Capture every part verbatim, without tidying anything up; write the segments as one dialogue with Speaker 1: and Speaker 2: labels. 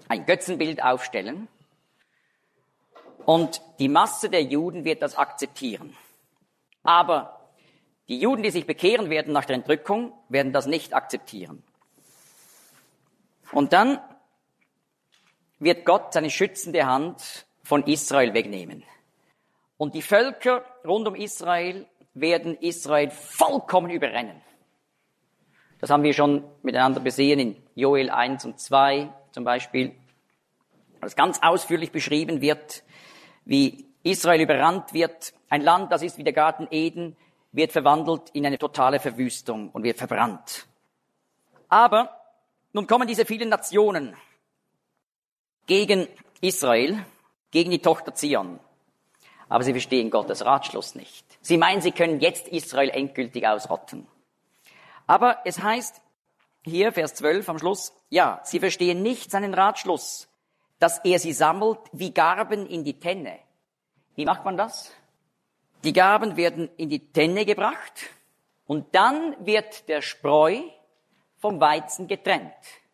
Speaker 1: ein Götzenbild aufstellen und die Masse der Juden wird das akzeptieren. Aber die Juden, die sich bekehren werden nach der Entrückung, werden das nicht akzeptieren. Und dann wird Gott seine schützende Hand von Israel wegnehmen. Und die Völker rund um Israel werden Israel vollkommen überrennen. Das haben wir schon miteinander besehen in Joel eins und zwei zum Beispiel, als ganz ausführlich beschrieben wird, wie Israel überrannt wird. Ein Land, das ist wie der Garten Eden, wird verwandelt in eine totale Verwüstung und wird verbrannt. Aber nun kommen diese vielen Nationen gegen Israel, gegen die Tochter Zion. Aber sie verstehen Gottes Ratschluss nicht. Sie meinen, sie können jetzt Israel endgültig ausrotten. Aber es heißt hier, Vers zwölf am Schluss, ja, sie verstehen nicht seinen Ratschluss, dass er sie sammelt wie Garben in die Tenne. Wie macht man das? Die Garben werden in die Tenne gebracht und dann wird der Spreu vom Weizen getrennt.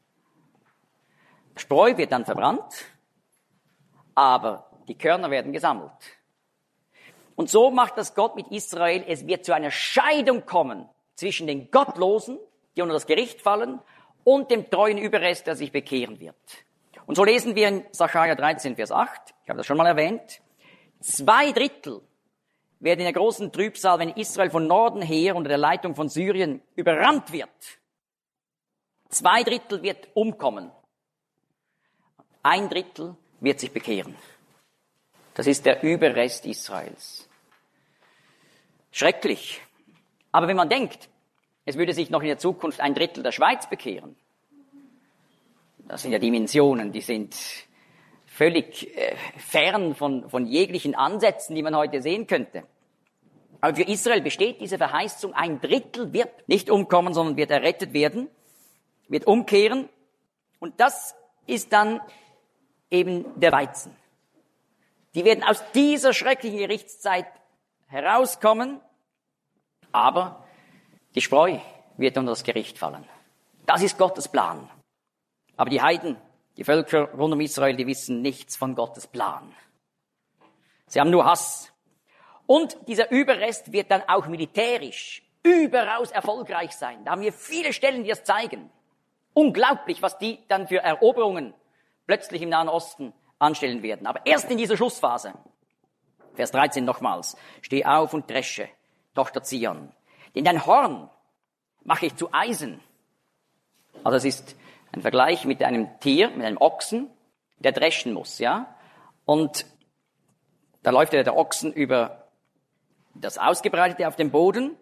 Speaker 1: Spreu wird dann verbrannt, aber die Körner werden gesammelt. Und so macht das Gott mit Israel. Es wird zu einer Scheidung kommen zwischen den Gottlosen, die unter das Gericht fallen, und dem treuen Überrest, der sich bekehren wird. Und so lesen wir in Sacharja dreizehn, Vers acht, ich habe das schon mal erwähnt, zwei Drittel werden in der großen Trübsal, wenn Israel von Norden her unter der Leitung von Syrien überrannt wird. Zwei Drittel wird umkommen. Ein Drittel wird sich bekehren. Das ist der Überrest Israels. Schrecklich. Aber wenn man denkt, es würde sich noch in der Zukunft ein Drittel der Schweiz bekehren, das sind ja Dimensionen, die sind völlig äh, fern von, von jeglichen Ansätzen, die man heute sehen könnte. Aber für Israel besteht diese Verheißung, ein Drittel wird nicht umkommen, sondern wird errettet werden, wird umkehren. Und das ist dann eben der Weizen. Die werden aus dieser schrecklichen Gerichtszeit herauskommen, aber die Spreu wird unter das Gericht fallen. Das ist Gottes Plan. Aber die Heiden, die Völker rund um Israel, die wissen nichts von Gottes Plan. Sie haben nur Hass. Und dieser Überrest wird dann auch militärisch überaus erfolgreich sein. Da haben wir viele Stellen, die das zeigen. Unglaublich, was die dann für Eroberungen plötzlich im Nahen Osten anstellen werden. Aber erst in dieser Schlussphase. Vers dreizehn nochmals. Steh auf und dresche, Tochter Zion. Denn dein Horn mache ich zu Eisen. Also es ist ein Vergleich mit einem Tier, mit einem Ochsen, der dreschen muss, ja. Und da läuft ja der Ochsen über das Ausgebreitete auf dem Boden.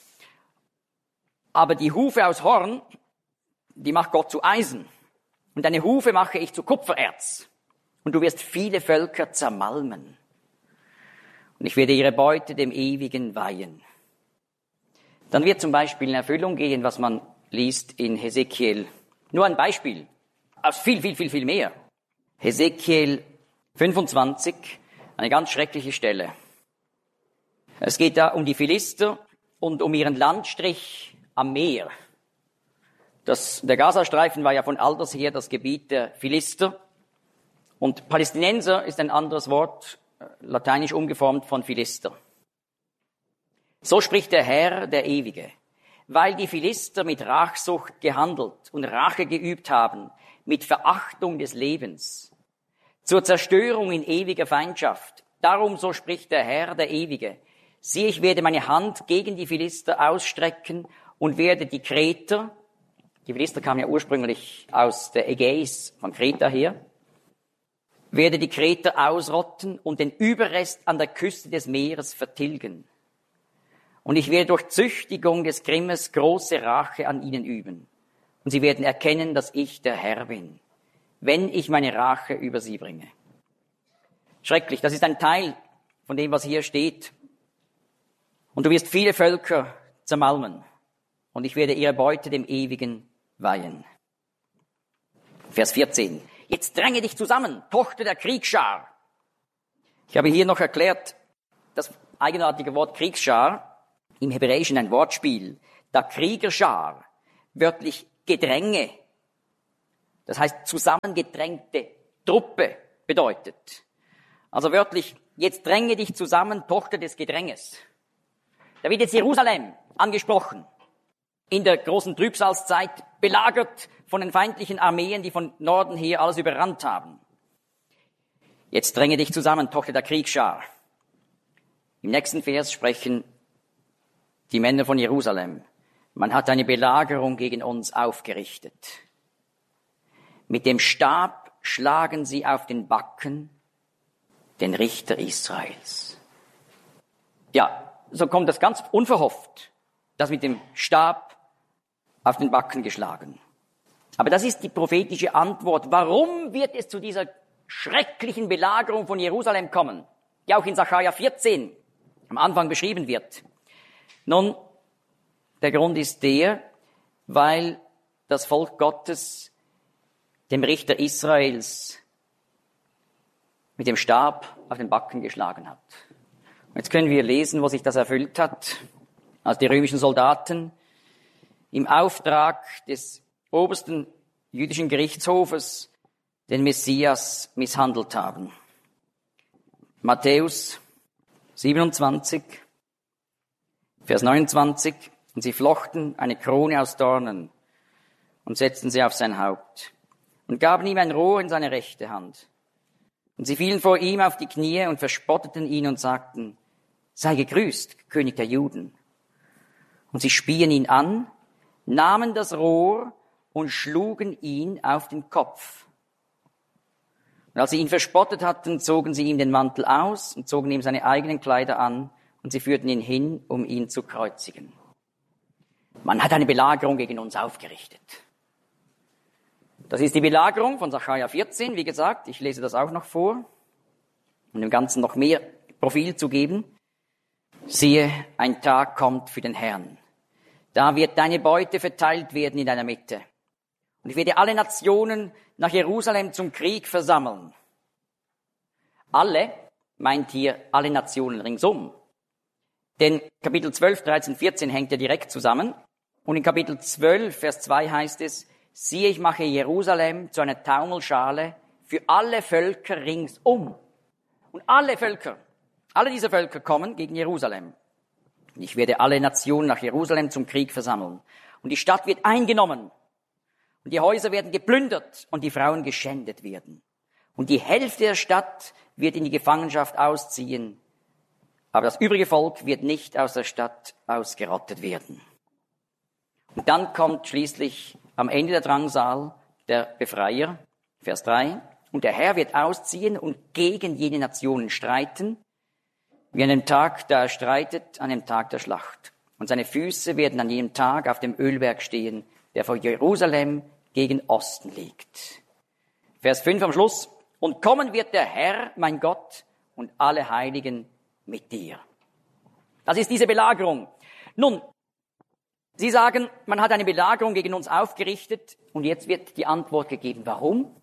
Speaker 1: Aber die Hufe aus Horn, die macht Gott zu Eisen. Und deine Hufe mache ich zu Kupfererz. Und du wirst viele Völker zermalmen. Und ich werde ihre Beute dem Ewigen weihen. Dann wird zum Beispiel in Erfüllung gehen, was man liest in Hesekiel. Nur ein Beispiel. Aus viel, viel, viel, viel mehr. Hesekiel fünfundzwanzig, eine ganz schreckliche Stelle. Es geht da um die Philister und um ihren Landstrich am Meer. Das, der Gazastreifen war ja von alters her das Gebiet der Philister. Und Palästinenser ist ein anderes Wort, lateinisch umgeformt von Philister. So spricht der Herr, der Ewige. Weil die Philister mit Rachsucht gehandelt und Rache geübt haben, mit Verachtung des Lebens, zur Zerstörung in ewiger Feindschaft. Darum, so spricht der Herr, der Ewige. Siehe, ich werde meine Hand gegen die Philister ausstrecken und werde die Kreter, die Philister kamen ja ursprünglich aus der Ägäis, von Kreta her, werde die Kreter ausrotten und den Überrest an der Küste des Meeres vertilgen. Und ich werde durch Züchtigung des Grimmes große Rache an ihnen üben. Und sie werden erkennen, dass ich der Herr bin, wenn ich meine Rache über sie bringe. Schrecklich, das ist ein Teil von dem, was hier steht. Und du wirst viele Völker zermalmen. Und ich werde ihre Beute dem Ewigen weihen. Vers vierzehn. Jetzt dränge dich zusammen, Tochter der Kriegsschar. Ich habe hier noch erklärt, das eigenartige Wort Kriegsschar, im Hebräischen ein Wortspiel, da Kriegerschar, wörtlich Gedränge, Das heißt, zusammengedrängte Truppe bedeutet. Also wörtlich, jetzt dränge dich zusammen, Tochter des Gedränges. Da wird jetzt Jerusalem angesprochen. In der großen Trübsalzeit belagert von den feindlichen Armeen, die von Norden her alles überrannt haben. Jetzt dränge dich zusammen, Tochter der Kriegsschar. Im nächsten Vers sprechen die Männer von Jerusalem. Man hat eine Belagerung gegen uns aufgerichtet. Mit dem Stab schlagen sie auf den Backen den Richter Israels. Ja, so kommt das ganz unverhofft, das mit dem Stab auf den Backen geschlagen. Aber das ist die prophetische Antwort. Warum wird es zu dieser schrecklichen Belagerung von Jerusalem kommen, die auch in Sacharja vierzehn am Anfang beschrieben wird? Nun, der Grund ist der, weil das Volk Gottes dem Richter Israels mit dem Stab auf den Backen geschlagen hat. Und jetzt können wir lesen, wo sich das erfüllt hat, als die römischen Soldaten im Auftrag des obersten jüdischen Gerichtshofes den Messias misshandelt haben. Matthäus siebenundzwanzig, Vers neunundzwanzig. Und sie flochten eine Krone aus Dornen und setzten sie auf sein Haupt und gaben ihm ein Rohr in seine rechte Hand. Und sie fielen vor ihm auf die Knie und verspotteten ihn und sagten, sei gegrüßt, König der Juden. Und sie spien ihn an, nahmen das Rohr und schlugen ihn auf den Kopf. Und als sie ihn verspottet hatten, zogen sie ihm den Mantel aus und zogen ihm seine eigenen Kleider an und sie führten ihn hin, um ihn zu kreuzigen. Man hat eine Belagerung gegen uns aufgerichtet. Das ist die Belagerung von Sacharja vierzehn, wie gesagt. Ich lese das auch noch vor, um dem Ganzen noch mehr Profil zu geben. Siehe, ein Tag kommt für den Herrn. Da wird deine Beute verteilt werden in deiner Mitte. Und ich werde alle Nationen nach Jerusalem zum Krieg versammeln. Alle meint hier alle Nationen ringsum. Denn Kapitel zwölf, dreizehn, vierzehn hängt ja direkt zusammen. Und in Kapitel zwölf, Vers zwei heißt es, siehe, ich mache Jerusalem zu einer Taumelschale für alle Völker ringsum. Und alle Völker, alle diese Völker kommen gegen Jerusalem. Und ich werde alle Nationen nach Jerusalem zum Krieg versammeln. Und die Stadt wird eingenommen. Und die Häuser werden geplündert und die Frauen geschändet werden. Und die Hälfte der Stadt wird in die Gefangenschaft ausziehen. Aber das übrige Volk wird nicht aus der Stadt ausgerottet werden. Und dann kommt schließlich am Ende der Drangsal der Befreier, Vers drei. Und der Herr wird ausziehen und gegen jene Nationen streiten, wie an dem Tag, da er streitet, an dem Tag der Schlacht. Und seine Füße werden an jenem Tag auf dem Ölberg stehen, der vor Jerusalem gegen Osten liegt. Vers fünf am Schluss. Und kommen wird der Herr, mein Gott, und alle Heiligen mit dir. Das ist diese Belagerung. Nun, Sie sagen, man hat eine Belagerung gegen uns aufgerichtet und jetzt wird die Antwort gegeben. Warum?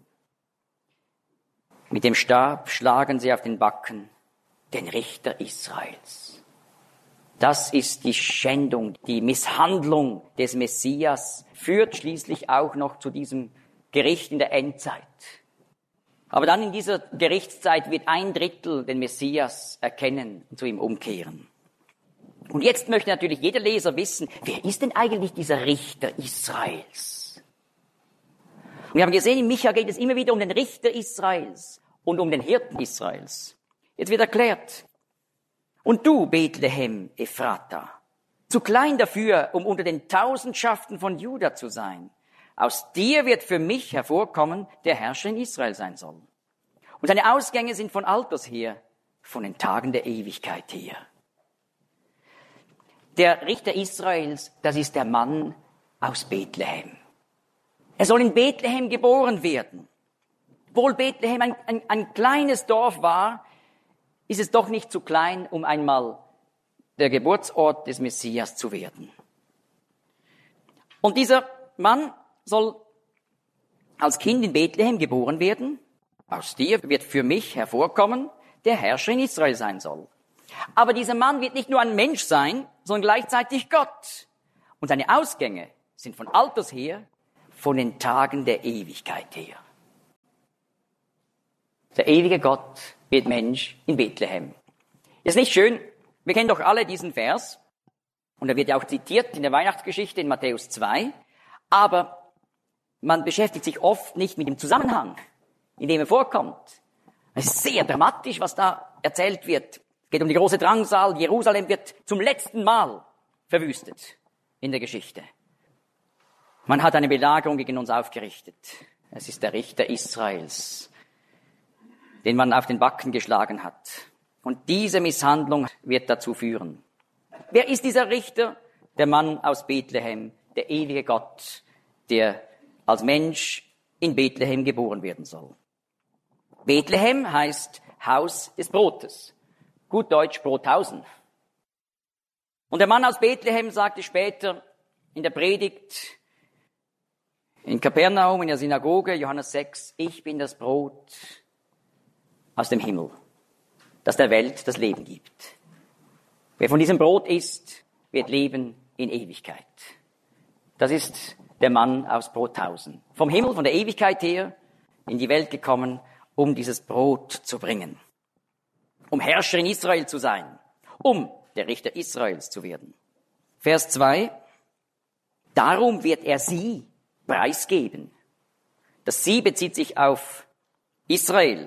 Speaker 1: Mit dem Stab schlagen sie auf den Backen den Richter Israels. Das ist die Schändung, die Misshandlung des Messias, führt schließlich auch noch zu diesem Gericht in der Endzeit. Aber dann in dieser Gerichtszeit wird ein Drittel den Messias erkennen und zu ihm umkehren. Und jetzt möchte natürlich jeder Leser wissen, wer ist denn eigentlich dieser Richter Israels? Und wir haben gesehen, in Micha geht es immer wieder um den Richter Israels und um den Hirten Israels. Jetzt wird erklärt, und du, Bethlehem Ephrata, zu klein dafür, um unter den Tausendschaften von Juda zu sein. Aus dir wird für mich hervorkommen, der Herrscher in Israel sein soll. Und seine Ausgänge sind von alters her, von den Tagen der Ewigkeit her. Der Richter Israels, das ist der Mann aus Bethlehem. Er soll in Bethlehem geboren werden. Obwohl Bethlehem ein, ein, ein kleines Dorf war, ist es doch nicht zu klein, um einmal der Geburtsort des Messias zu werden. Und dieser Mann soll als Kind in Bethlehem geboren werden. Aus dir wird für mich hervorkommen, der Herrscher in Israel sein soll. Aber dieser Mann wird nicht nur ein Mensch sein, sondern gleichzeitig Gott. Und seine Ausgänge sind von alters her von den Tagen der Ewigkeit her. Der ewige Gott wird Mensch in Bethlehem. Ist nicht schön? Wir kennen doch alle diesen Vers. Und er wird ja auch zitiert in der Weihnachtsgeschichte in Matthäus zwei. Aber man beschäftigt sich oft nicht mit dem Zusammenhang, in dem er vorkommt. Es ist sehr dramatisch, was da erzählt wird. Es geht um die große Drangsal. Jerusalem wird zum letzten Mal verwüstet in der Geschichte. Man hat eine Belagerung gegen uns aufgerichtet. Es ist der Richter Israels, den man auf den Backen geschlagen hat. Und diese Misshandlung wird dazu führen. Wer ist dieser Richter? Der Mann aus Bethlehem, der ewige Gott, der als Mensch in Bethlehem geboren werden soll. Bethlehem heißt Haus des Brotes. Gut Deutsch Brothausen. Und der Mann aus Bethlehem sagte später in der Predigt in Kapernaum, in der Synagoge, Johannes sechs, ich bin das Brot aus dem Himmel, das der Welt das Leben gibt. Wer von diesem Brot isst, wird leben in Ewigkeit. Das ist der Mann aus Brothausen. Vom Himmel, von der Ewigkeit her, in die Welt gekommen, um dieses Brot zu bringen. Um Herrscher in Israel zu sein. Um der Richter Israels zu werden. Vers zwei. Darum wird er sie preisgeben. Das sie bezieht sich auf Israel,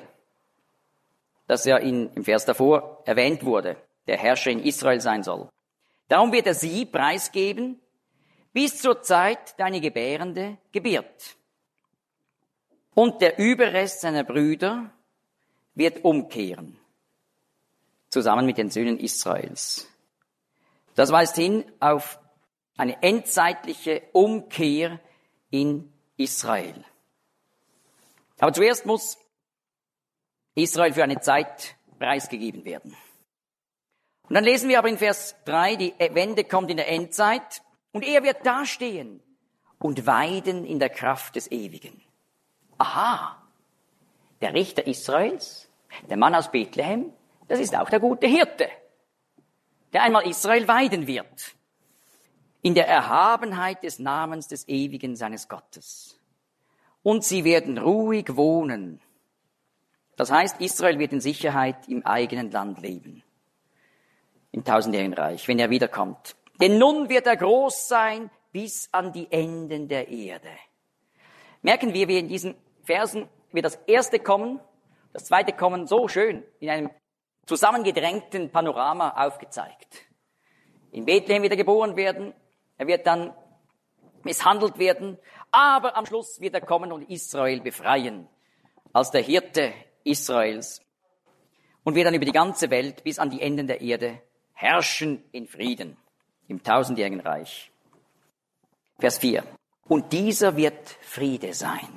Speaker 1: das ja in, im Vers davor erwähnt wurde, der Herrscher in Israel sein soll. Darum wird er sie preisgeben, bis zur Zeit deine Gebärende gebiert. Und der Überrest seiner Brüder wird umkehren, zusammen mit den Söhnen Israels. Das weist hin auf eine endzeitliche Umkehr in Israel. Aber zuerst muss Israel für eine Zeit preisgegeben werden. Und dann lesen wir aber in Vers drei, die Wende kommt in der Endzeit und er wird dastehen und weiden in der Kraft des Ewigen. Aha, der Richter Israels, der Mann aus Bethlehem, das ist auch der gute Hirte, der einmal Israel weiden wird. In der Erhabenheit des Namens des Ewigen seines Gottes. Und sie werden ruhig wohnen. Das heißt, Israel wird in Sicherheit im eigenen Land leben. Im tausendjährigen Reich, wenn er wiederkommt. Denn nun wird er groß sein bis an die Enden der Erde. Merken wir, wie in diesen Versen wird das erste Kommen, das zweite Kommen so schön in einem zusammengedrängten Panorama aufgezeigt. In Bethlehem wird er geboren werden, er wird dann misshandelt werden, aber am Schluss wird er kommen und Israel befreien, als der Hirte Israels und wird dann über die ganze Welt bis an die Enden der Erde herrschen in Frieden, im tausendjährigen Reich. Vers vier. Und dieser wird Friede sein.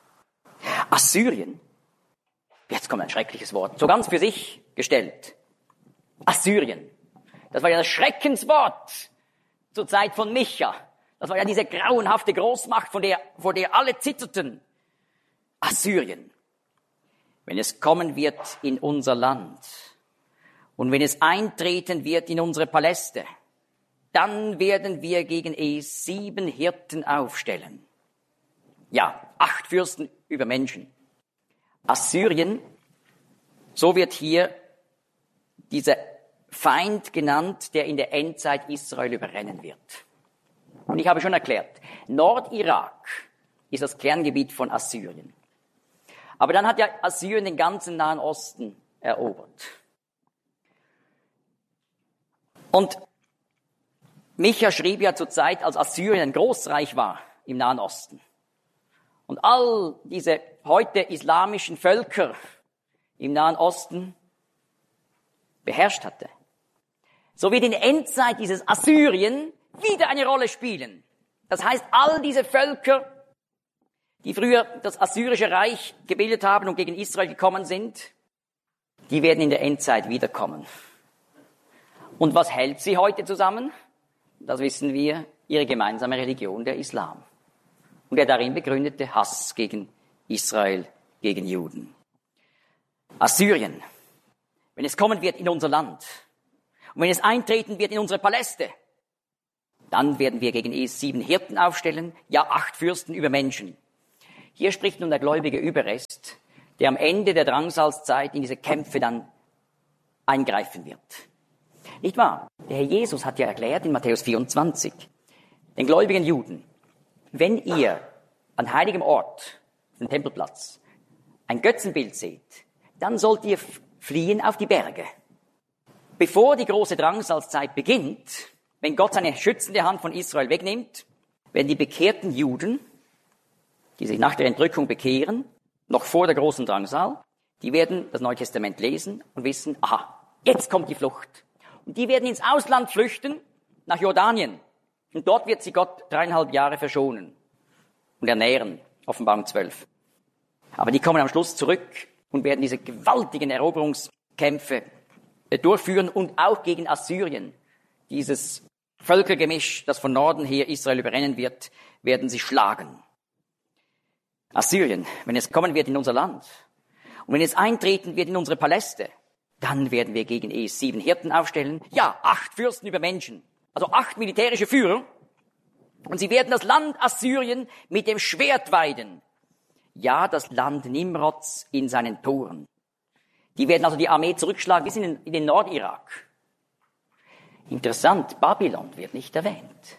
Speaker 1: Assyrien, jetzt kommt ein schreckliches Wort, so ganz für sich gestellt. Assyrien, das war ja das Schreckenswort zur Zeit von Micha. Das war ja diese grauenhafte Großmacht, von der, vor der alle zitterten. Assyrien. Wenn es kommen wird in unser Land und wenn es eintreten wird in unsere Paläste, dann werden wir gegen es sieben Hirten aufstellen. Ja, acht Fürsten über Menschen. Assyrien, so wird hier dieser Feind genannt, der in der Endzeit Israel überrennen wird. Und ich habe schon erklärt, Nordirak ist das Kerngebiet von Assyrien. Aber dann hat ja Assyrien den ganzen Nahen Osten erobert. Und Micha schrieb ja zur Zeit, als Assyrien ein Großreich war im Nahen Osten. Und all diese heute islamischen Völker im Nahen Osten beherrscht hatte. So wird in der Endzeit dieses Assyrien wieder eine Rolle spielen. Das heißt, all diese Völker, die früher das assyrische Reich gebildet haben und gegen Israel gekommen sind, die werden in der Endzeit wiederkommen. Und was hält sie heute zusammen? Das wissen wir, ihre gemeinsame Religion, der Islam. Und der darin begründete Hass gegen Israel, gegen Juden. Assyrien, wenn es kommen wird in unser Land und wenn es eintreten wird in unsere Paläste, Dann werden wir gegen es sieben Hirten aufstellen, ja acht Fürsten über Menschen. Hier spricht nun der gläubige Überrest, der am Ende der Drangsalzzeit in diese Kämpfe dann eingreifen wird. Nicht wahr? Der Herr Jesus hat ja erklärt in Matthäus vierundzwanzig, den gläubigen Juden, wenn ihr an heiligem Ort, den Tempelplatz, ein Götzenbild seht, dann sollt ihr fliehen auf die Berge. Bevor die große Drangsalzzeit beginnt, wenn Gott seine schützende Hand von Israel wegnimmt, werden die bekehrten Juden, die sich nach der Entrückung bekehren, noch vor der großen Drangsal, die werden das Neue Testament lesen und wissen, aha, jetzt kommt die Flucht. Und die werden ins Ausland flüchten, nach Jordanien. Und dort wird sie Gott dreieinhalb Jahre verschonen und ernähren, Offenbarung zwölf. Aber die kommen am Schluss zurück und werden diese gewaltigen Eroberungskämpfe durchführen und auch gegen Assyrien, dieses Völkergemisch, das von Norden her Israel überrennen wird, werden sie schlagen. Assyrien, wenn es kommen wird in unser Land und wenn es eintreten wird in unsere Paläste, dann werden wir gegen es sieben Hirten aufstellen, ja, acht Fürsten über Menschen, also acht militärische Führer, und sie werden das Land Assyrien mit dem Schwert weiden. Ja, das Land Nimrods in seinen Toren. Die werden also die Armee zurückschlagen bis in den, in den Nordirak. Interessant, Babylon wird nicht erwähnt.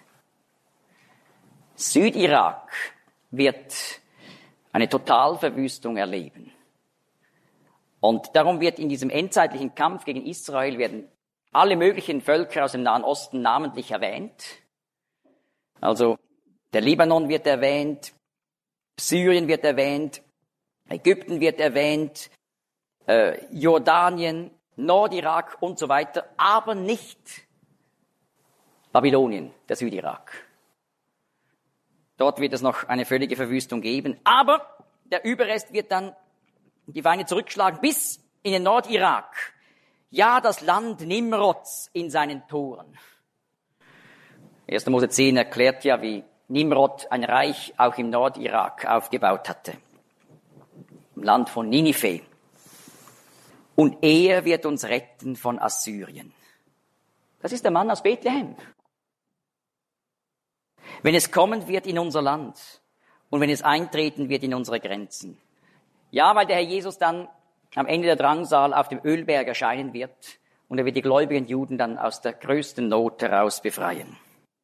Speaker 1: Südirak wird eine Totalverwüstung erleben. Und darum wird in diesem endzeitlichen Kampf gegen Israel werden alle möglichen Völker aus dem Nahen Osten namentlich erwähnt. Also der Libanon wird erwähnt, Syrien wird erwähnt, Ägypten wird erwähnt, äh, Jordanien, Nordirak und so weiter, aber nicht Babylonien, der Südirak. Dort wird es noch eine völlige Verwüstung geben, aber der Überrest wird dann die Feinde zurückschlagen bis in den Nordirak. Ja, das Land Nimrods in seinen Toren. erster Mose zehn erklärt ja, wie Nimrod ein Reich auch im Nordirak aufgebaut hatte. Im Land von Ninive. Und er wird uns retten von Assyrien. Das ist der Mann aus Bethlehem. Wenn es kommen wird in unser Land und wenn es eintreten wird in unsere Grenzen. Ja, weil der Herr Jesus dann am Ende der Drangsal auf dem Ölberg erscheinen wird und er wird die gläubigen Juden dann aus der größten Not heraus befreien.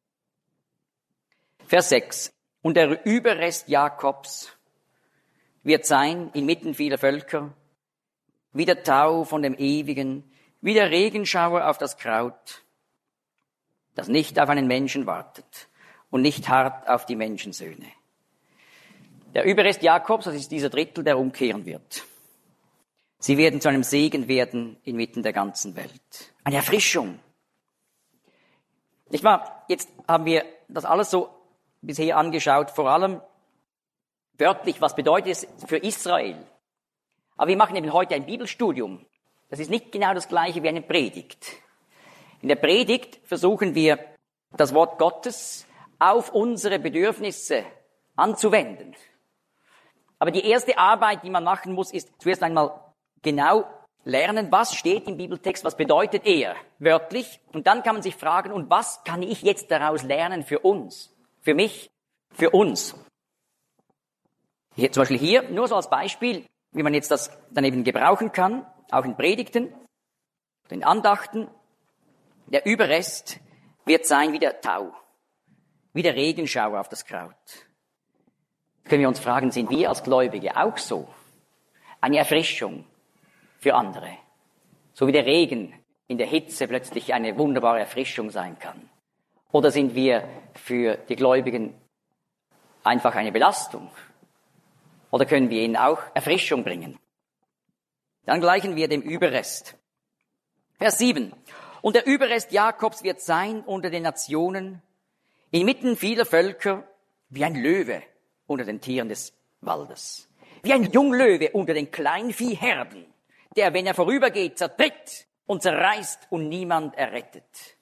Speaker 1: Vers sechs. Und der Überrest Jakobs wird sein inmitten vieler Völker, wie der Tau von dem Ewigen, wie der Regenschauer auf das Kraut, das nicht auf einen Menschen wartet und nicht hart auf die Menschensöhne. Der Überrest Jakobs, das ist dieser Drittel, der umkehren wird. Sie werden zu einem Segen werden inmitten der ganzen Welt. Eine Erfrischung. Nicht wahr? Jetzt haben wir das alles so bisher angeschaut, vor allem wörtlich, was bedeutet es für Israel. Aber wir machen eben heute ein Bibelstudium. Das ist nicht genau das Gleiche wie eine Predigt. In der Predigt versuchen wir, das Wort Gottes auf unsere Bedürfnisse anzuwenden. Aber die erste Arbeit, die man machen muss, ist zuerst einmal genau lernen, was steht im Bibeltext, was bedeutet er wörtlich. Und dann kann man sich fragen, und was kann ich jetzt daraus lernen für uns, für mich, für uns. Hier, zum Beispiel hier, nur so als Beispiel, wie man jetzt das dann eben gebrauchen kann, auch in Predigten, in Andachten. Der Überrest wird sein wie der Tau, wie der Regenschauer auf das Kraut. Können wir uns fragen, sind wir als Gläubige auch so? Eine Erfrischung für andere. So wie der Regen in der Hitze plötzlich eine wunderbare Erfrischung sein kann. Oder sind wir für die Gläubigen einfach eine Belastung? Oder können wir ihnen auch Erfrischung bringen? Dann gleichen wir dem Überrest. Vers sieben. Und der Überrest Jakobs wird sein unter den Nationen, inmitten vieler Völker, wie ein Löwe unter den Tieren des Waldes. Wie ein Junglöwe unter den Kleinviehherden, der, wenn er vorübergeht, zertritt und zerreißt und niemand errettet.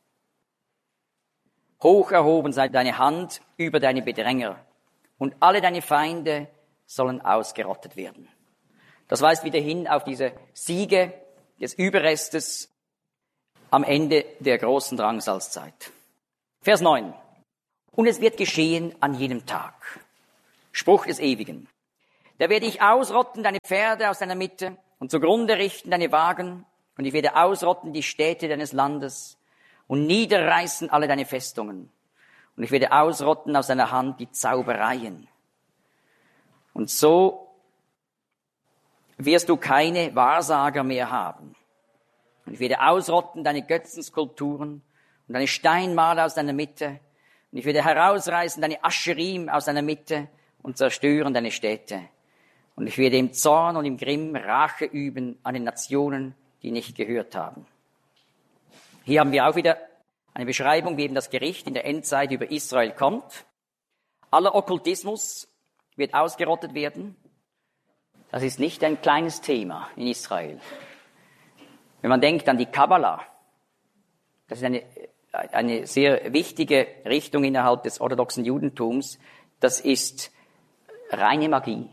Speaker 1: Hoch erhoben sei deine Hand über deine Bedränger und alle deine Feinde sollen ausgerottet werden. Das weist wieder hin auf diese Siege des Überrestes am Ende der großen Drangsalzzeit. Vers neun. und es wird geschehen an jenem Tag. Spruch des Ewigen. Da werde ich ausrotten deine Pferde aus deiner Mitte und zugrunde richten deine Wagen, und ich werde ausrotten die Städte deines Landes und niederreißen alle deine Festungen. Und ich werde ausrotten aus deiner Hand die Zaubereien. Und so wirst du keine Wahrsager mehr haben. Und ich werde ausrotten deine Götzenskulpturen und deine Steinmale aus deiner Mitte. Und ich werde herausreißen deine Ascherim aus deiner Mitte und zerstören deine Städte. Und ich werde im Zorn und im Grimm Rache üben an den Nationen, die nicht gehört haben. Hier haben wir auch wieder eine Beschreibung, wie eben das Gericht in der Endzeit über Israel kommt. Aller Okkultismus wird ausgerottet werden. Das ist nicht ein kleines Thema in Israel. Wenn man denkt an die Kabbala, das ist eine, eine sehr wichtige Richtung innerhalb des orthodoxen Judentums, das ist reine Magie.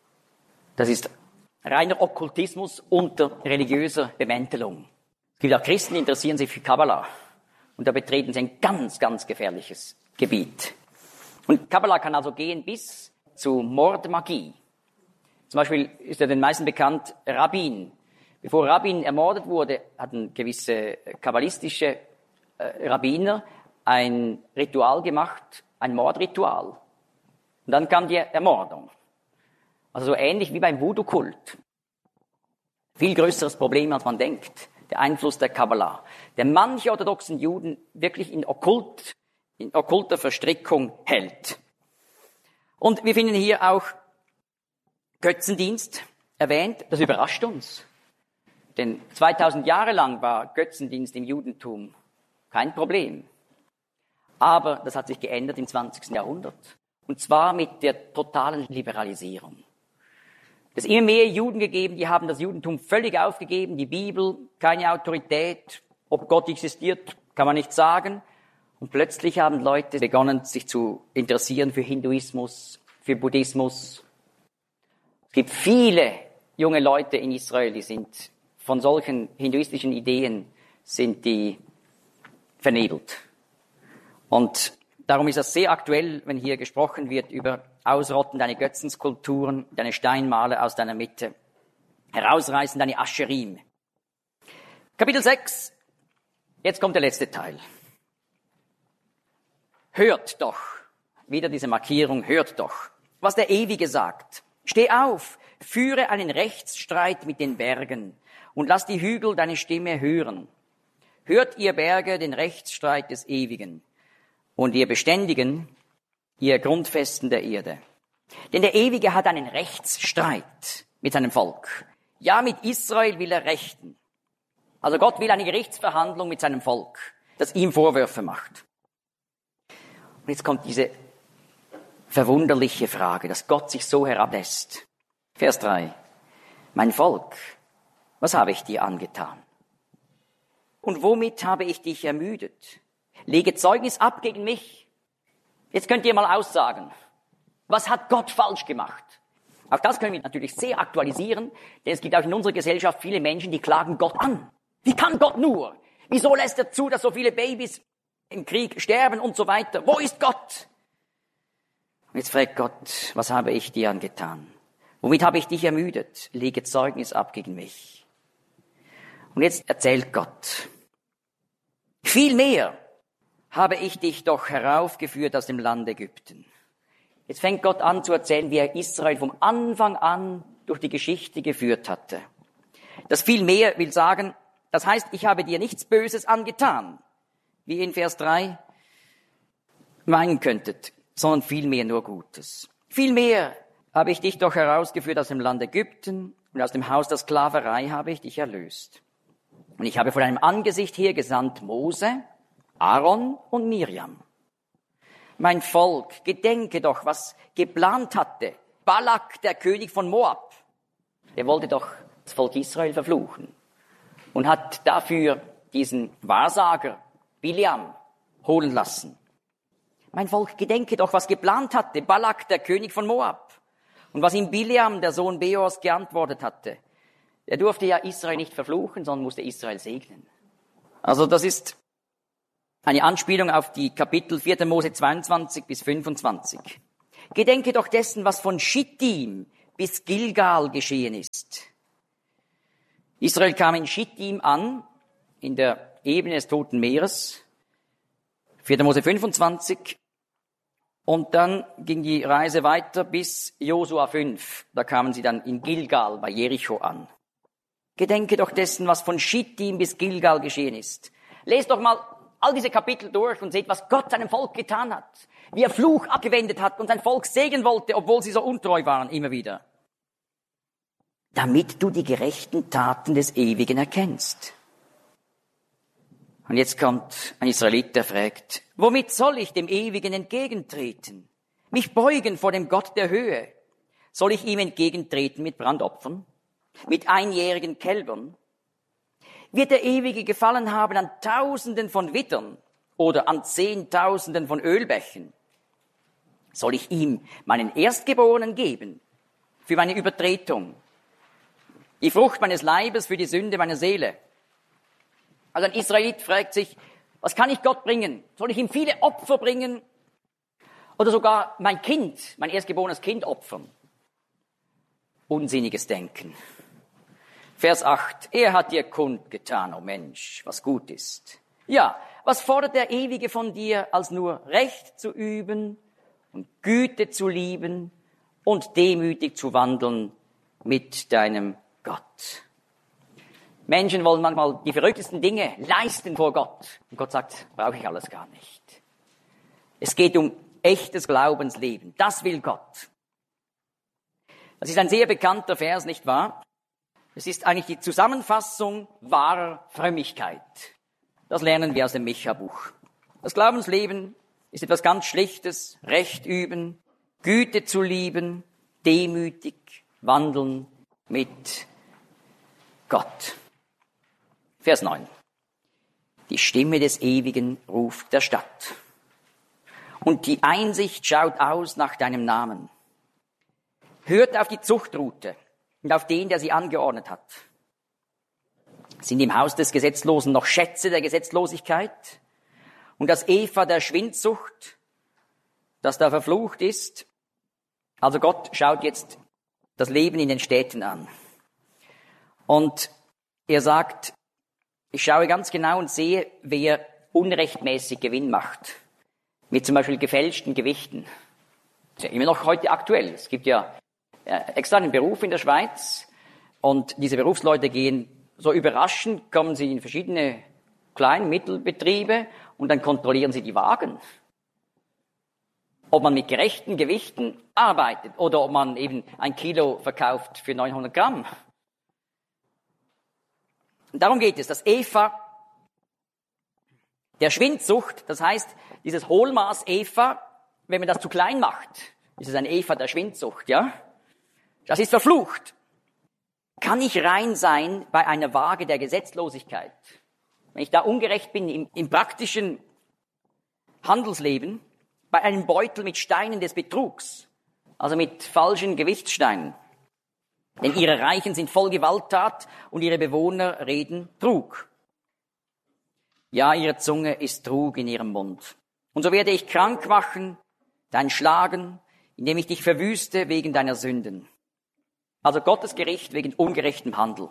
Speaker 1: Das ist reiner Okkultismus unter religiöser Bemäntelung. Es gibt auch Christen, die interessieren sich für Kabbala. Und da betreten sie ein ganz, ganz gefährliches Gebiet. Und Kabbala kann also gehen bis zu Mordmagie. Zum Beispiel ist ja den meisten bekannt, Rabbin. Bevor Rabbin ermordet wurde, hatten gewisse kabbalistische äh, Rabbiner ein Ritual gemacht, ein Mordritual. Und dann kam die Ermordung. Also so ähnlich wie beim Voodoo-Kult. Viel größeres Problem, als man denkt. Der Einfluss der Kabbala. Der manche orthodoxen Juden wirklich in okkult, in okkulter Verstrickung hält. Und wir finden hier auch Götzendienst erwähnt. Das überrascht uns. Denn zweitausend Jahre lang war Götzendienst im Judentum kein Problem. Aber das hat sich geändert im zwanzigsten Jahrhundert. Und zwar mit der totalen Liberalisierung. Es ist immer mehr Juden gegeben, die haben das Judentum völlig aufgegeben, die Bibel, keine Autorität, ob Gott existiert, kann man nicht sagen. Und plötzlich haben Leute begonnen, sich zu interessieren für Hinduismus, für Buddhismus. Es gibt viele junge Leute in Israel, die sind von solchen hinduistischen Ideen sind die vernebelt. Und darum ist es sehr aktuell, wenn hier gesprochen wird über Ausrotten deine Götzenskulpturen, deine Steinmale aus deiner Mitte, herausreißen deine Ascherim. Kapitel sechs, jetzt kommt der letzte Teil. Hört doch, wieder diese Markierung, hört doch, was der Ewige sagt. Steh auf, führe einen Rechtsstreit mit den Bergen und lass die Hügel deine Stimme hören. Hört ihr Berge den Rechtsstreit des Ewigen und ihr Beständigen, ihr Grundfesten der Erde. Denn der Ewige hat einen Rechtsstreit mit seinem Volk. Ja, mit Israel will er rechten. Also Gott will eine Gerichtsverhandlung mit seinem Volk, das ihm Vorwürfe macht. Und jetzt kommt diese verwunderliche Frage, dass Gott sich so herablässt. Vers drei. Mein Volk, was habe ich dir angetan? Und womit habe ich dich ermüdet? Lege Zeugnis ab gegen mich. Jetzt könnt ihr mal aussagen, was hat Gott falsch gemacht? Auch das können wir natürlich sehr aktualisieren, denn es gibt auch in unserer Gesellschaft viele Menschen, die klagen Gott an. Wie kann Gott nur? Wieso lässt er zu, dass so viele Babys im Krieg sterben und so weiter? Wo ist Gott? Und jetzt fragt Gott, was habe ich dir angetan? Womit habe ich dich ermüdet? Lege Zeugnis ab gegen mich. Und jetzt erzählt Gott, vielmehr habe ich dich doch heraufgeführt aus dem Land Ägypten. Jetzt fängt Gott an zu erzählen, wie er Israel vom Anfang an durch die Geschichte geführt hatte. Das vielmehr will sagen, das heißt, ich habe dir nichts Böses angetan, wie ihr in Vers drei meinen könntet, sondern vielmehr nur Gutes. Vielmehr habe ich dich doch herausgeführt aus dem Land Ägypten und aus dem Haus der Sklaverei habe ich dich erlöst. Und ich habe vor deinem Angesicht her gesandt Mose, Aaron und Miriam. Mein Volk, gedenke doch, was geplant hatte. Balak, der König von Moab, der wollte doch das Volk Israel verfluchen und hat dafür diesen Wahrsager Biliam holen lassen. Mein Volk, gedenke doch, was geplant hatte. Balak, der König von Moab. Und was ihm Biliam, der Sohn Beors, geantwortet hatte. Er durfte ja Israel nicht verfluchen, sondern musste Israel segnen. Also das ist Eine Anspielung auf die Kapitel vierter Mose zweiundzwanzig bis fünfundzwanzig. Gedenke doch dessen, was von Schittim bis Gilgal geschehen ist. Israel kam in Schittim an, in der Ebene des Toten Meeres, vierter Mose fünfundzwanzig, und dann ging die Reise weiter bis Josua fünf. Da kamen sie dann in Gilgal bei Jericho an. Gedenke doch dessen, was von Schittim bis Gilgal geschehen ist. Lest doch mal all diese Kapitel durch und seht, was Gott seinem Volk getan hat. Wie er Fluch abgewendet hat und sein Volk segnen wollte, obwohl sie so untreu waren, immer wieder. Damit du die gerechten Taten des Ewigen erkennst. Und jetzt kommt ein Israelit, der fragt, womit soll ich dem Ewigen entgegentreten? Mich beugen vor dem Gott der Höhe? Soll ich ihm entgegentreten mit Brandopfern? Mit einjährigen Kälbern? Wird der Ewige gefallen haben an Tausenden von Wittern oder an Zehntausenden von Ölbächen? Soll ich ihm meinen Erstgeborenen geben für meine Übertretung? Die Frucht meines Leibes für die Sünde meiner Seele? Also ein Israelit fragt sich, was kann ich Gott bringen? Soll ich ihm viele Opfer bringen? Oder sogar mein Kind, mein erstgeborenes Kind opfern? Unsinniges Denken. Vers acht. Er hat dir kundgetan, o Mensch, was gut ist. Ja, was fordert der Ewige von dir, als nur Recht zu üben und Güte zu lieben und demütig zu wandeln mit deinem Gott? Menschen wollen manchmal die verrücktesten Dinge leisten vor Gott. Und Gott sagt, brauche ich alles gar nicht. Es geht um echtes Glaubensleben. Das will Gott. Das ist ein sehr bekannter Vers, nicht wahr? Es ist eigentlich die Zusammenfassung wahrer Frömmigkeit. Das lernen wir aus dem Micha-Buch. Das Glaubensleben ist etwas ganz Schlichtes, Recht üben, Güte zu lieben, demütig wandeln mit Gott. Vers neun. Die Stimme des Ewigen ruft der Stadt. Und die Einsicht schaut aus nach deinem Namen. Hört auf die Zuchtrute und auf den, der sie angeordnet hat. Sind im Haus des Gesetzlosen noch Schätze der Gesetzlosigkeit? Und das Epha der Schwindsucht, das da verflucht ist? Also Gott schaut jetzt das Leben in den Städten an. Und er sagt, ich schaue ganz genau und sehe, wer unrechtmäßig Gewinn macht. Mit zum Beispiel gefälschten Gewichten. Das ist ja immer noch heute aktuell. Es gibt ja extra einen Beruf in der Schweiz und diese Berufsleute gehen so überraschend, kommen sie in verschiedene Klein-, Mittelbetriebe und dann kontrollieren sie die Wagen. Ob man mit gerechten Gewichten arbeitet oder ob man eben ein Kilo verkauft für neunhundert Gramm. Und darum geht es, das Epha der Schwindsucht, das heißt, dieses Hohlmaß Epha, wenn man das zu klein macht, ist es ein Epha der Schwindsucht, ja? Das ist verflucht. Kann ich rein sein bei einer Waage der Gesetzlosigkeit? Wenn ich da ungerecht bin im, im praktischen Handelsleben, bei einem Beutel mit Steinen des Betrugs, also mit falschen Gewichtssteinen. Denn ihre Reichen sind voll Gewalttat und ihre Bewohner reden Trug. Ja, ihre Zunge ist Trug in ihrem Mund. Und so werde ich krank machen, dein Schlagen, indem ich dich verwüste wegen deiner Sünden. Also Gottes Gericht wegen ungerechtem Handel.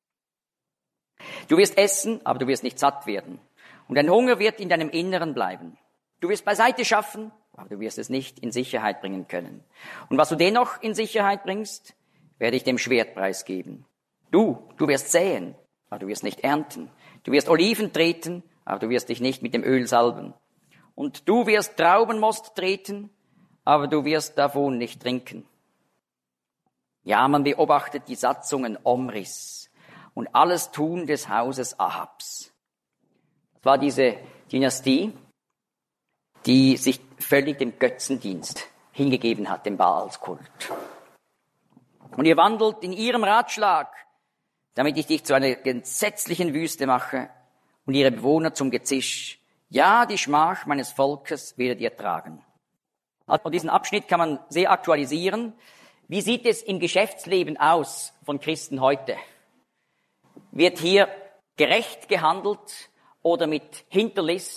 Speaker 1: Du wirst essen, aber du wirst nicht satt werden. Und dein Hunger wird in deinem Inneren bleiben. Du wirst beiseite schaffen, aber du wirst es nicht in Sicherheit bringen können. Und was du dennoch in Sicherheit bringst, werde ich dem Schwert preisgeben. Du, du wirst säen, aber du wirst nicht ernten. Du wirst Oliven treten, aber du wirst dich nicht mit dem Öl salben. Und du wirst Traubenmost treten, aber du wirst davon nicht trinken. Ja, man beobachtet die Satzungen Omris und alles Tun des Hauses Ahabs. Das war diese Dynastie, die sich völlig dem Götzendienst hingegeben hat, dem Baalskult. Und ihr wandelt in ihrem Ratschlag, damit ich dich zu einer entsetzlichen Wüste mache und ihre Bewohner zum Gezisch. Ja, die Schmach meines Volkes werdet ihr tragen. Also diesen Abschnitt kann man sehr aktualisieren. Wie sieht es im Geschäftsleben aus von Christen heute? Wird hier gerecht gehandelt oder mit Hinterlist,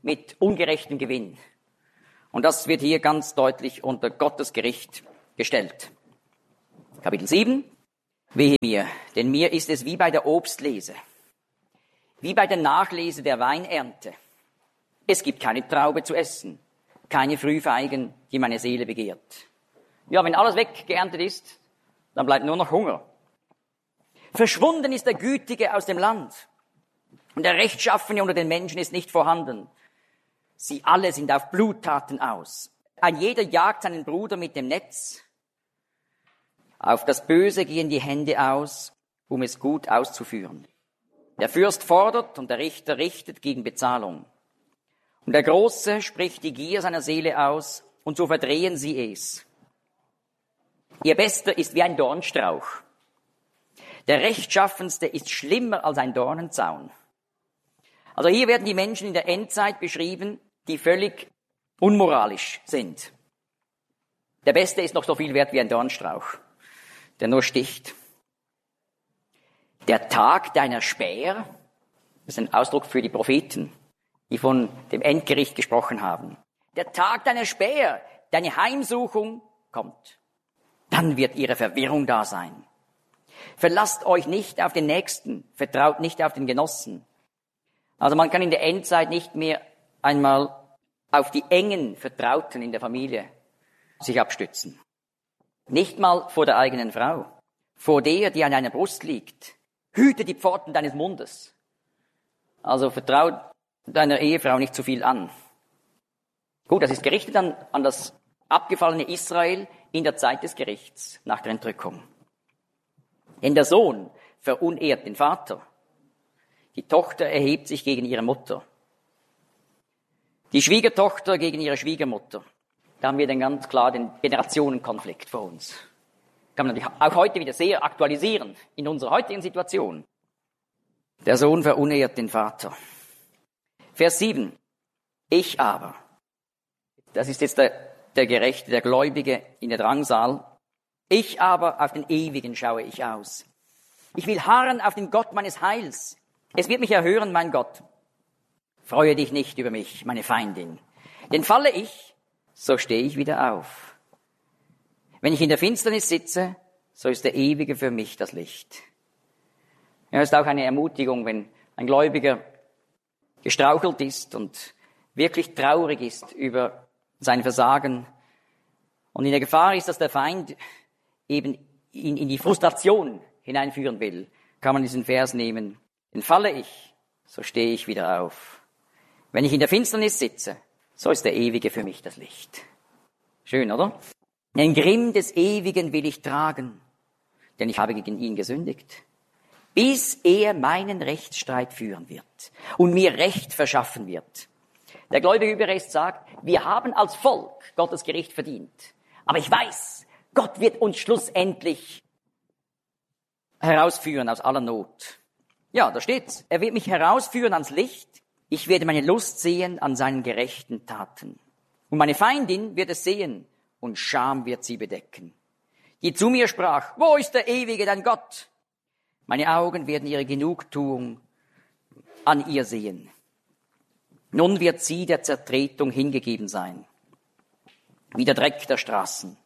Speaker 1: mit ungerechtem Gewinn. Und das wird hier ganz deutlich unter Gottes Gericht gestellt. Kapitel sieben. Wehe mir, denn mir ist es wie bei der Obstlese, wie bei der Nachlese der Weinernte. Es gibt keine Traube zu essen, keine Frühfeigen, die meine Seele begehrt. Ja, wenn alles weggeerntet ist, dann bleibt nur noch Hunger. Verschwunden ist der Gütige aus dem Land und der Rechtschaffene unter den Menschen ist nicht vorhanden. Sie alle sind auf Bluttaten aus. Ein jeder jagt seinen Bruder mit dem Netz. Auf das Böse gehen die Hände aus, um es gut auszuführen. Der Fürst fordert und der Richter richtet gegen Bezahlung. Und der Große spricht die Gier seiner Seele aus, und so verdrehen sie es. Ihr Bester ist wie ein Dornstrauch. Der Rechtschaffenste ist schlimmer als ein Dornenzaun. Also hier werden die Menschen in der Endzeit beschrieben, die völlig unmoralisch sind. Der Beste ist noch so viel wert wie ein Dornstrauch, der nur sticht. Der Tag deiner Späher, das ist ein Ausdruck für die Propheten, die von dem Endgericht gesprochen haben. Der Tag deiner Späher, deine Heimsuchung kommt. Dann wird ihre Verwirrung da sein. Verlasst euch nicht auf den Nächsten, vertraut nicht auf den Genossen. Also man kann in der Endzeit nicht mehr einmal auf die engen Vertrauten in der Familie sich abstützen. Nicht mal vor der eigenen Frau, vor der, die an deiner Brust liegt. Hüte die Pforten deines Mundes. Also vertraut deiner Ehefrau nicht zu viel an. Gut, das ist gerichtet an, an das abgefallene Israel in der Zeit des Gerichts nach der Entrückung. Denn der Sohn verunehrt den Vater. Die Tochter erhebt sich gegen ihre Mutter. Die Schwiegertochter gegen ihre Schwiegermutter. Da haben wir dann ganz klar den Generationenkonflikt vor uns. Kann man natürlich auch heute wieder sehr aktualisieren in unserer heutigen Situation. Der Sohn verunehrt den Vater. Vers sieben. Ich aber, das ist jetzt der, der Gerechte, der Gläubige in der Drangsal. Ich aber, auf den Ewigen schaue ich aus. Ich will harren auf den Gott meines Heils. Es wird mich erhören, mein Gott. Freue dich nicht über mich, meine Feindin. Denn falle ich, so stehe ich wieder auf. Wenn ich in der Finsternis sitze, so ist der Ewige für mich das Licht. Ja, es ist auch eine Ermutigung, wenn ein Gläubiger gestrauchelt ist und wirklich traurig ist über sein Versagen und in der Gefahr ist, dass der Feind eben ihn in die Frustration hineinführen will, kann man diesen Vers nehmen. Denn falle ich, so stehe ich wieder auf. Wenn ich in der Finsternis sitze, so ist der Ewige für mich das Licht. Schön, oder? Den Grimm des Ewigen will ich tragen, denn ich habe gegen ihn gesündigt, bis er meinen Rechtsstreit führen wird und mir Recht verschaffen wird. Der gläubige Überrest sagt, wir haben als Volk Gottes Gericht verdient. Aber ich weiß, Gott wird uns schlussendlich herausführen aus aller Not. Ja, da steht's. Er wird mich herausführen ans Licht. Ich werde meine Lust sehen an seinen gerechten Taten. Und meine Feindin wird es sehen und Scham wird sie bedecken. Die zu mir sprach, wo ist der Ewige, dein Gott? Meine Augen werden ihre Genugtuung an ihr sehen. Nun wird sie der Zertretung hingegeben sein, wie der Dreck der Straßen.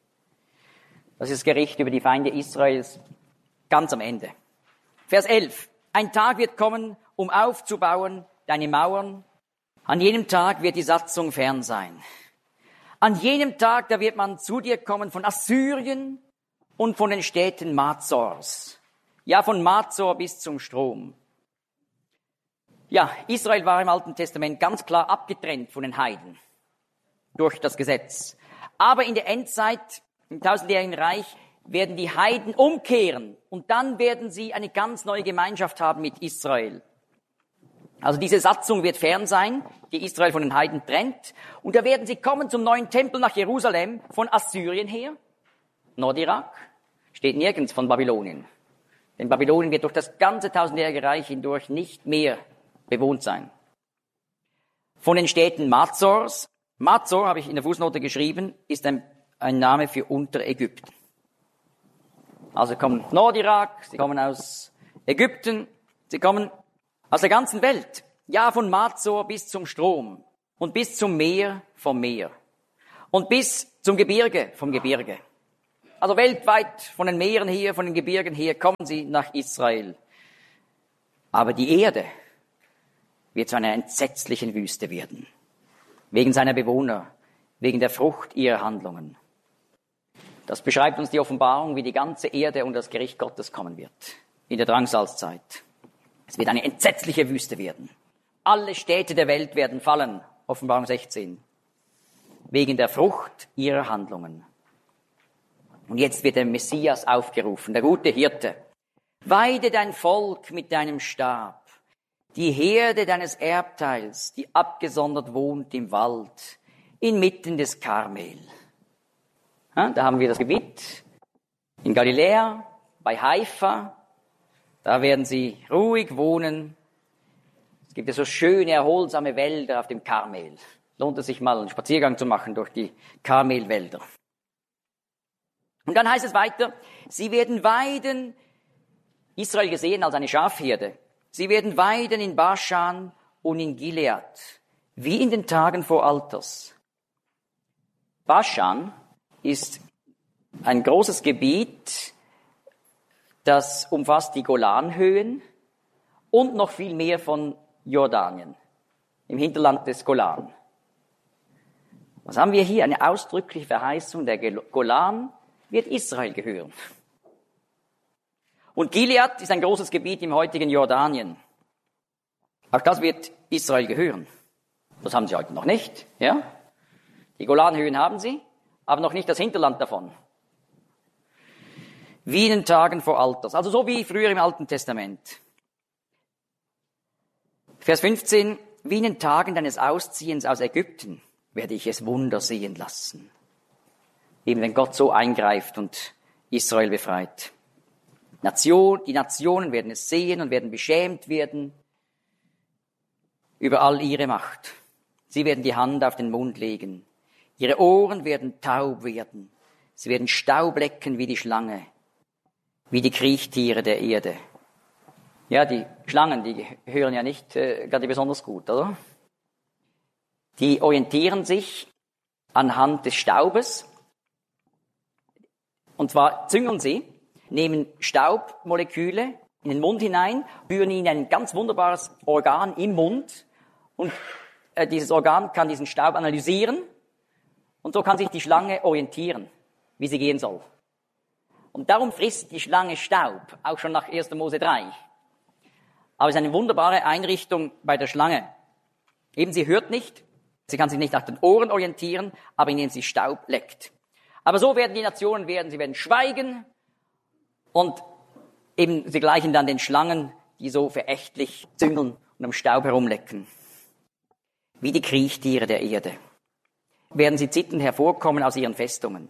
Speaker 1: Das ist das Gericht über die Feinde Israels ganz am Ende. Vers elf. Ein Tag wird kommen, um aufzubauen deine Mauern. An jenem Tag wird die Satzung fern sein. An jenem Tag, da wird man zu dir kommen von Assyrien und von den Städten Mazors. Ja, von Mazor bis zum Strom. Ja, Israel war im Alten Testament ganz klar abgetrennt von den Heiden durch das Gesetz. Aber in der Endzeit, im tausendjährigen Reich, werden die Heiden umkehren und dann werden sie eine ganz neue Gemeinschaft haben mit Israel. Also diese Satzung wird fern sein, die Israel von den Heiden trennt. Und da werden sie kommen zum neuen Tempel nach Jerusalem von Assyrien her. Nordirak steht nirgends von Babylonien. Denn Babylonien wird durch das ganze tausendjährige Reich hindurch nicht mehr bewohnt sein. Von den Städten Mazors. Mazor, habe ich in der Fußnote geschrieben, ist ein, ein Name für Unterägypten. Also kommen Nordirak, sie kommen aus Ägypten, sie kommen aus der ganzen Welt. Ja, von Mazor bis zum Strom und bis zum Meer vom Meer und bis zum Gebirge vom Gebirge. Also weltweit von den Meeren her, von den Gebirgen her kommen sie nach Israel. Aber die Erde wird zu einer entsetzlichen Wüste werden. Wegen seiner Bewohner, wegen der Frucht ihrer Handlungen. Das beschreibt uns die Offenbarung, wie die ganze Erde unter das Gericht Gottes kommen wird. In der Drangsalzzeit. Es wird eine entsetzliche Wüste werden. Alle Städte der Welt werden fallen. Offenbarung sechzehn. Wegen der Frucht ihrer Handlungen. Und jetzt wird der Messias aufgerufen, der gute Hirte. Weide dein Volk mit deinem Stab, die Herde deines Erbteils, die abgesondert wohnt im Wald, inmitten des Karmel. Ja, da haben wir das Gebiet in Galiläa, bei Haifa. Da werden sie ruhig wohnen. Es gibt ja so schöne, erholsame Wälder auf dem Karmel. Lohnt es sich mal, einen Spaziergang zu machen durch die Karmelwälder. Und dann heißt es weiter, sie werden weiden, Israel gesehen als eine Schafherde, sie werden weiden in Baschan und in Gilead, wie in den Tagen vor Alters. Baschan ist ein großes Gebiet, das umfasst die Golanhöhen und noch viel mehr von Jordanien, im Hinterland des Golan. Was haben wir hier? Eine ausdrückliche Verheißung, der Golan wird Israel gehören. Und Gilead ist ein großes Gebiet im heutigen Jordanien. Auch das wird Israel gehören. Das haben sie heute noch nicht, ja? Die Golanhöhen haben sie, aber noch nicht das Hinterland davon. Wie in den Tagen vor Alters, also so wie früher im Alten Testament. Vers fünfzehn, wie in den Tagen deines Ausziehens aus Ägypten werde ich es Wunder sehen lassen. Eben wenn Gott so eingreift und Israel befreit. Nation, die Nationen werden es sehen und werden beschämt werden über all ihre Macht. Sie werden die Hand auf den Mund legen. Ihre Ohren werden taub werden. Sie werden Staub lecken wie die Schlange, wie die Kriechtiere der Erde. Ja, die Schlangen, die hören ja nicht äh, gerade besonders gut, oder? Die orientieren sich anhand des Staubes. Und zwar züngeln sie, nehmen Staubmoleküle in den Mund hinein, führen ihnen ein ganz wunderbares Organ im Mund. Und äh, dieses Organ kann diesen Staub analysieren. Und so kann sich die Schlange orientieren, wie sie gehen soll. Und darum frisst die Schlange Staub, auch schon nach erster Mose drei. Aber es ist eine wunderbare Einrichtung bei der Schlange. Eben, sie hört nicht, sie kann sich nicht nach den Ohren orientieren, aber indem sie Staub leckt. Aber so werden die Nationen werden, sie werden schweigen und eben sie gleichen dann den Schlangen, die so verächtlich züngeln und am Staub herumlecken. Wie die Kriechtiere der Erde werden sie zitternd hervorkommen aus ihren Festungen.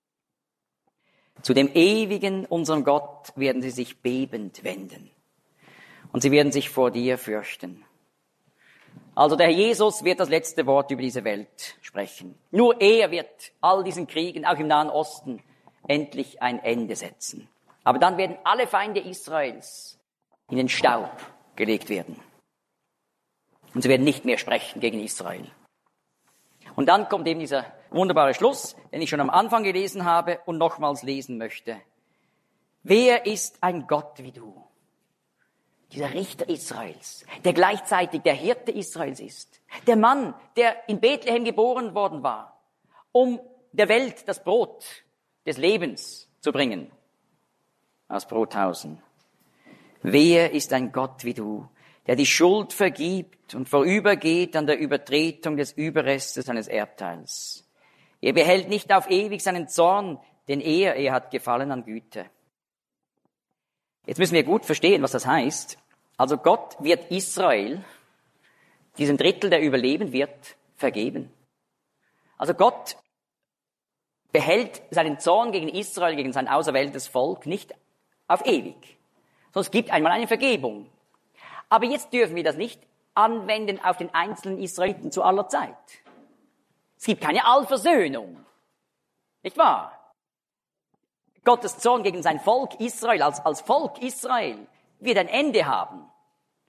Speaker 1: Zu dem ewigen, unserem Gott, werden sie sich bebend wenden. Und sie werden sich vor dir fürchten. Also der Herr Jesus wird das letzte Wort über diese Welt sprechen. Nur er wird all diesen Kriegen, auch im Nahen Osten, endlich ein Ende setzen. Aber dann werden alle Feinde Israels in den Staub gelegt werden. Und sie werden nicht mehr sprechen gegen Israel. Und dann kommt eben dieser wunderbare Schluss, den ich schon am Anfang gelesen habe und nochmals lesen möchte. Wer ist ein Gott wie du? Dieser Richter Israels, der gleichzeitig der Hirte Israels ist. Der Mann, der in Bethlehem geboren worden war, um der Welt das Brot des Lebens zu bringen. Aus Brothausen. Wer ist ein Gott wie du, der die Schuld vergibt und vorübergeht an der Übertretung des Überrestes seines Erbteils? Er behält nicht auf ewig seinen Zorn, denn er, er hat Gefallen an Güte. Jetzt müssen wir gut verstehen, was das heißt. Also Gott wird Israel, diesem Drittel, der überleben wird, vergeben. Also Gott behält seinen Zorn gegen Israel, gegen sein auserwähltes Volk nicht auf ewig. Sondern es gibt einmal eine Vergebung. Aber jetzt dürfen wir das nicht anwenden auf den einzelnen Israeliten zu aller Zeit. Es gibt keine Allversöhnung. Nicht wahr? Gottes Zorn gegen sein Volk Israel, als, als Volk Israel, wird ein Ende haben.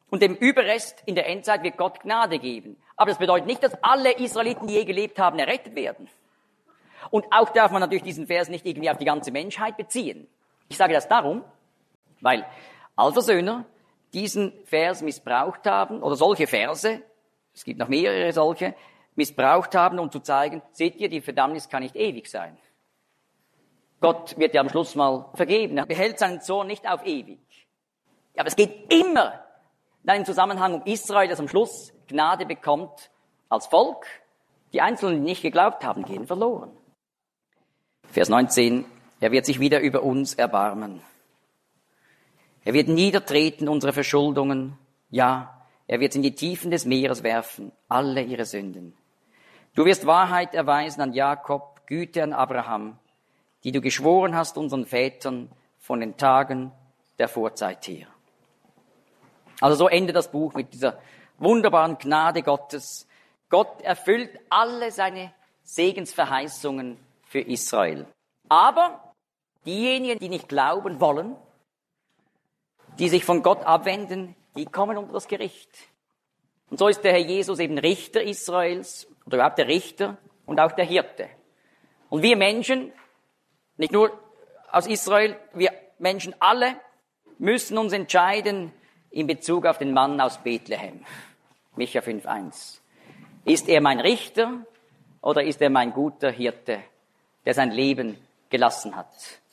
Speaker 1: Und dem Überrest in der Endzeit wird Gott Gnade geben. Aber das bedeutet nicht, dass alle Israeliten, die je gelebt haben, errettet werden. Und auch darf man natürlich diesen Vers nicht irgendwie auf die ganze Menschheit beziehen. Ich sage das darum, weil Allversöhner diesen Vers missbraucht haben, oder solche Verse, es gibt noch mehrere solche, missbraucht haben, um zu zeigen, seht ihr, die Verdammnis kann nicht ewig sein. Gott wird ja am Schluss mal vergeben, er behält seinen Zorn nicht auf ewig. Aber es geht immer in einem Zusammenhang um Israel, das am Schluss Gnade bekommt als Volk. Die Einzelnen, die nicht geglaubt haben, gehen verloren. Vers neunzehn, er wird sich wieder über uns erbarmen. Er wird niedertreten unsere Verschuldungen, ja, er wird in die Tiefen des Meeres werfen, alle ihre Sünden. Du wirst Wahrheit erweisen an Jakob, Güte an Abraham, die du geschworen hast unseren Vätern von den Tagen der Vorzeit her. Also so endet das Buch mit dieser wunderbaren Gnade Gottes. Gott erfüllt alle seine Segensverheißungen für Israel. Aber diejenigen, die nicht glauben wollen, die sich von Gott abwenden, die kommen unter das Gericht. Und so ist der Herr Jesus eben Richter Israels, oder überhaupt der Richter und auch der Hirte. Und wir Menschen, nicht nur aus Israel, wir Menschen alle müssen uns entscheiden in Bezug auf den Mann aus Bethlehem. Micha fünf eins. Ist er mein Richter oder ist er mein guter Hirte, der sein Leben gelassen hat?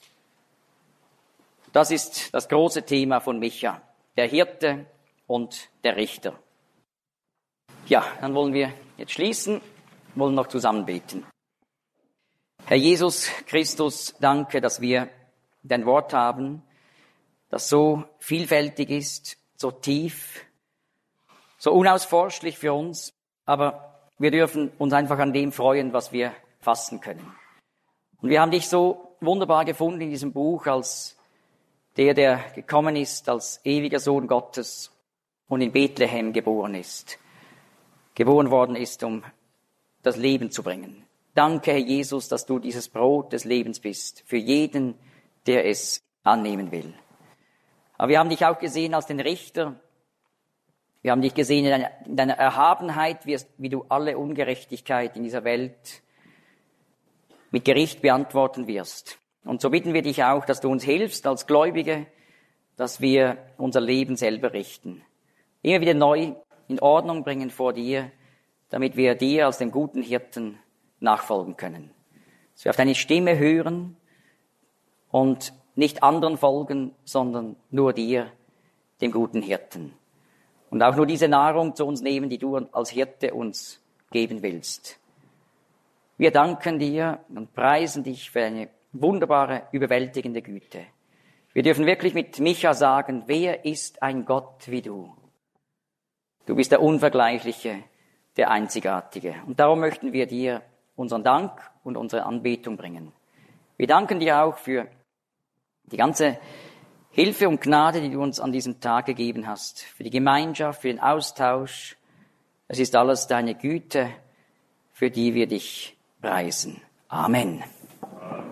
Speaker 1: Das ist das große Thema von Micha, der Hirte und der Richter. Ja, dann wollen wir jetzt schließen, wollen noch zusammen beten. Herr Jesus Christus, danke, dass wir dein Wort haben, das so vielfältig ist, so tief, so unausforschlich für uns, aber wir dürfen uns einfach an dem freuen, was wir fassen können. Und wir haben dich so wunderbar gefunden in diesem Buch als der, der gekommen ist als ewiger Sohn Gottes und in Bethlehem geboren ist, geboren worden ist, um das Leben zu bringen. Danke, Herr Jesus, dass du dieses Brot des Lebens bist, für jeden, der es annehmen will. Aber wir haben dich auch gesehen als den Richter. Wir haben dich gesehen in deiner, in deiner Erhabenheit, wie, es, wie du alle Ungerechtigkeit in dieser Welt mit Gericht beantworten wirst. Und so bitten wir dich auch, dass du uns hilfst als Gläubige, dass wir unser Leben selber richten. Immer wieder neu in Ordnung bringen vor dir, damit wir dir als dem guten Hirten nachfolgen können. Dass wir auf deine Stimme hören und nicht anderen folgen, sondern nur dir, dem guten Hirten. Und auch nur diese Nahrung zu uns nehmen, die du als Hirte uns geben willst. Wir danken dir und preisen dich für eine wunderbare, überwältigende Güte. Wir dürfen wirklich mit Micha sagen, wer ist ein Gott wie du? Du bist der Unvergleichliche, der Einzigartige. Und darum möchten wir dir unseren Dank und unsere Anbetung bringen. Wir danken dir auch für die ganze Hilfe und Gnade, die du uns an diesem Tag gegeben hast, für die Gemeinschaft, für den Austausch. Es ist alles deine Güte, für die wir dich preisen. Amen.